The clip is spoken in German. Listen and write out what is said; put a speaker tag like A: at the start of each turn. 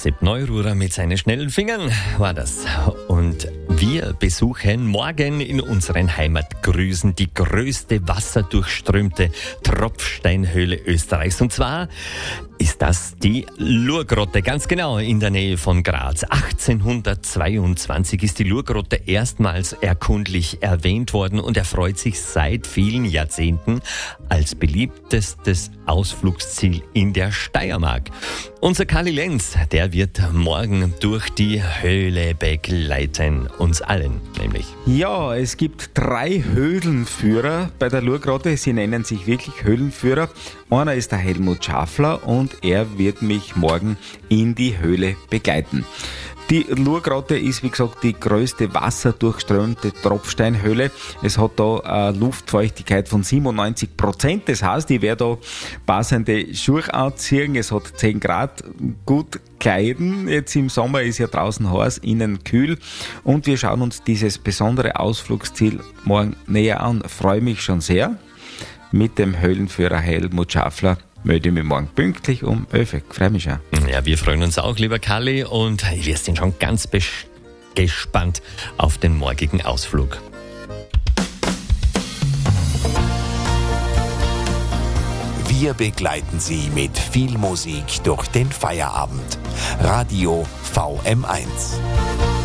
A: Sepp Neururer mit seinen schnellen Fingern war das. Und wir besuchen morgen in unseren Heimatgrüßen die größte wasserdurchströmte Tropfsteinhöhle Österreichs. Und zwar ist das die Lurgrotte, ganz genau in der Nähe von Graz. 1822 ist die Lurgrotte erstmals erkundlich erwähnt worden und erfreut sich seit vielen Jahrzehnten als beliebtestes Ausflugsziel in der Steiermark. Unser Kali Lenz, der wird morgen durch die Höhle begleiten, uns allen nämlich.
B: Ja, es gibt 3 Höhlenführer bei der Lurgrotte. Sie nennen sich wirklich Höhlenführer. Einer ist der Helmut Schaffler und er wird mich morgen in die Höhle begleiten. Die Lurgrotte ist, wie gesagt, die größte wasserdurchströmte Tropfsteinhöhle. Es hat da eine Luftfeuchtigkeit von 97%. Das heißt, ich werde da passende Schuhe anziehen. Es hat 10 Grad, gut kleiden. Jetzt im Sommer ist ja draußen heiß, innen kühl. Und wir schauen uns dieses besondere Ausflugsziel morgen näher an. Freue mich schon sehr. Mit dem Höhlenführer Helmut Schaffler melde ich mich morgen pünktlich um 11 Uhr. Freue mich schon.
A: Ja, wir freuen uns auch, lieber Kali, und wir sind schon ganz gespannt auf den morgigen Ausflug.
C: Wir begleiten Sie mit viel Musik durch den Feierabend. Radio VM1.